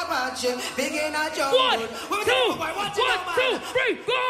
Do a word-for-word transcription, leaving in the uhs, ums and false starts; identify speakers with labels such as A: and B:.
A: watch it. Begin a jungle.
B: One, two, one, two, three, go!